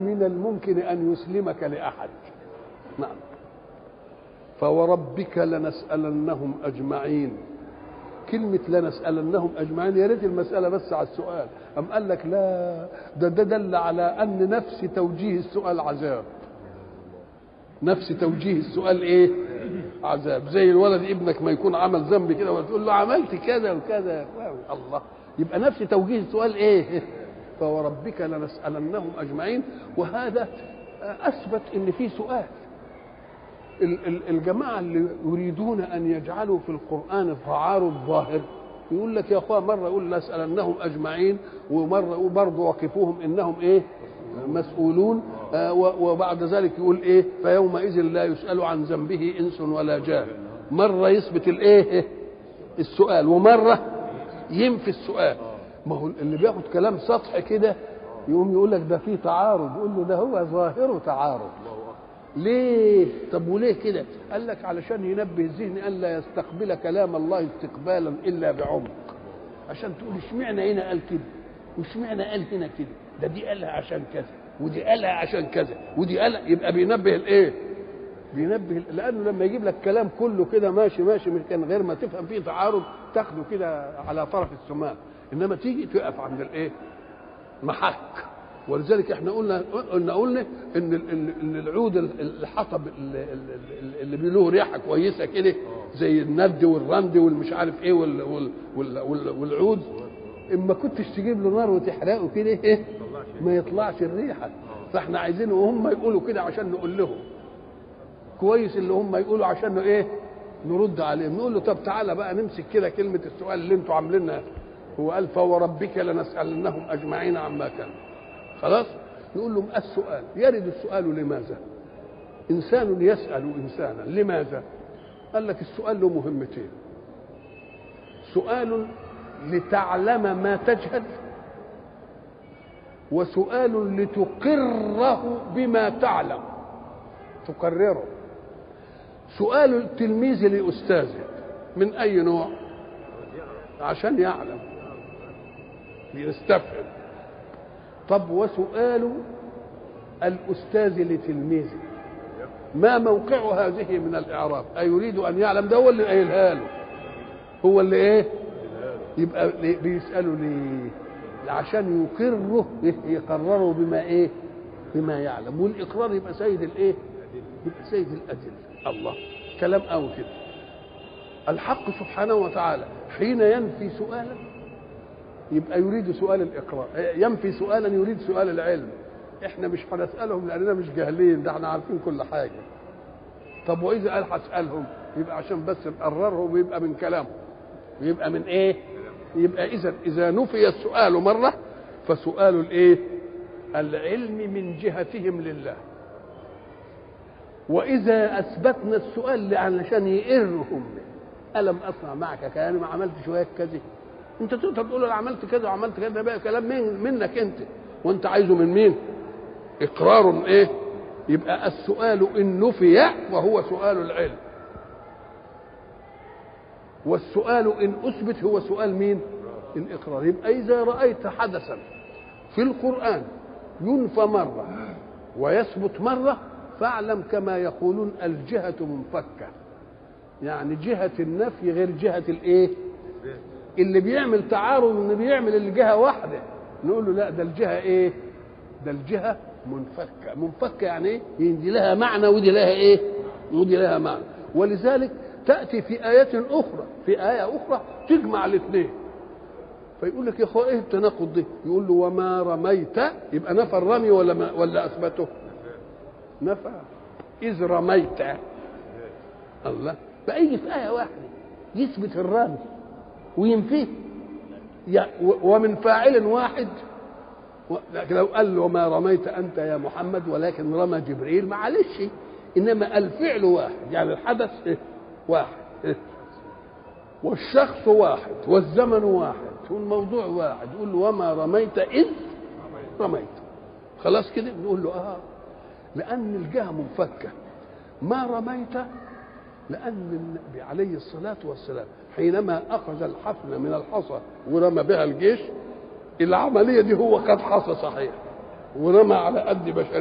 من الممكن أن يسلمك لأحد. نعم. فوربك لنسألنهم أجمعين. كلمة لنسألنهم أجمعين يا ريت المسألة بس على السؤال، أم قال لك لا، ده دل على أن نفس توجيه السؤال عذاب. نفس توجيه السؤال إيه؟ عذاب. زي الولد ابنك ما يكون عمل ذنب كده وتقول له عملت كذا وكذا، الله، يبقى نفس توجيه السؤال إيه؟ فوربك لنسألنهم أجمعين. وهذا أثبت إن في سؤال. الجماعة اللي يريدون أن يجعلوا في القرآن تعارض ظاهر يقول لك يا أخوة مرة يقول لنسألنهم أجمعين، ومرة يقول برضه وقفوهم إنهم إيه؟ مسؤولون، وبعد ذلك يقول إيه؟ فيومئذ لا يسأل عن ذنبه إنس ولا جان. مرة يثبت الإيه؟ السؤال، ومرة ينفي السؤال. ما هو اللي بياخد كلام سطحي كده يقوم يقول لك ده فيه تعارض، يقول له ده هو ظاهره تعارض. ليه؟ طب وليه كده؟ قال لك علشان ينبه الذهن ألا يستقبل كلام الله استقبالا إلا بعمق، عشان تقول اشمعنى هنا قال كده واشمعنى قال هنا كده، ده دي قالها عشان كذا ودي قالها عشان كذا ودي قالها، يبقى بينبه الايه؟ بينبه، لأنه لما يجيب لك كلام كله كده ماشي ماشي من كان غير ما تفهم فيه تعارض تاخده كده على طرف السماء، إنما تيجي تقف عند الايه؟ محك. ولذلك احنا قلنا ان العود الحطب اللي له ريحه كويسه كده زي الند والرند والمش عارف ايه والعود، اما كنتش تجيب له نار وتحرقه كده ايه ما يطلعش الريحه. فاحنا عايزينه وهم يقولوا كده عشان نقول لهم كويس اللي هم يقولوا عشان ايه نرد عليهم. نقول له طب تعالى بقى نمسك كده كلمه السؤال اللي انتوا عاملينها. هو قال فوربك لنسألنهم اجمعين عما كانوا. خلاص نقول لهم السؤال يرد السؤال لماذا؟ إنسان يسأل إنسانا لماذا؟ قال لك السؤال له مهمتين. سؤال لتعلم ما تجهل، وسؤال لتقره بما تعلم تقرره. سؤال التلميذ لأستاذه من أي نوع؟ عشان يعلم يستفهم. طب وسؤال الأستاذ لتلميذه ما موقع هذه من الإعراب؟ أيريد أن يعلم؟ ده هو اللي قايلها له، هو اللي إيه؟ يبقى بيسأله ليه؟ عشان يقره، يقرره بما إيه؟ بما يعلم. والإقرار يبقى سيد الإيه؟ يبقى سيد الأدلة. الله، كلام أو كده. الحق سبحانه وتعالى حين ينفي سؤالا يبقى يريد سؤال الإقرار، ينفي سؤالا يريد سؤال العلم. احنا مش هنسألهم لأننا مش جاهلين، ده احنا عارفين كل حاجة. طب وإذا قال هسألهم يبقى عشان بس نقررهم ويبقى من كلامه، ويبقى من إيه؟ يبقى إذا نفي السؤال مرة فسؤال الإيه؟ العلم من جهتهم لله. وإذا أثبتنا السؤال علشان يقرهم، ألم أصنع معك كأني ما عملتش وياك كذا. انت تقدر تقول انا عملت كذا وعملت كذا، ده بقى كلام منك انت، وانت عايزه من مين؟ اقرار ايه؟ يبقى السؤال ان نفي وهو سؤال العلم، والسؤال ان اثبت هو سؤال مين؟ الاقرار. يبقى اذا رايت حدثا في القران ينفى مره ويثبت مره فاعلم كما يقولون الجهه منفكه، يعني جهه النفي غير جهه الايه؟ اللي بيعمل تعارض ان بيعمل الجهه واحده نقول له لا، ده الجهه ايه؟ ده الجهه منفكه. منفكه يعني ايه؟ دي لها معنى ودي لها ايه؟ ودي لها معنى. ولذلك تاتي في ايات اخرى، في ايه اخرى تجمع الاثنين. فيقول لك يا اخويا ايه التناقض ده؟ يقول له وما رميت، يبقى نفى الرمي ولا اثبته؟ نفى. اذ رميت، الله، فاي في ايه واحده يثبت الرمي وينفيه، ومن فاعل واحد. لكن لو قال له ما رميت انت يا محمد ولكن رمى جبريل معلش، انما الفعل واحد، يعني الحدث واحد والشخص واحد والزمن واحد والموضوع واحد. يقول له وما رميت اذ رميت. خلاص كده نقول له لان الجهه منفكه. ما رميت لأن النبي عليه الصلاة والسلام حينما أخذ الحفنة من الحصى ورمى بها الجيش، العملية دي هو خد حصى صحيح، ورمى على قد بشر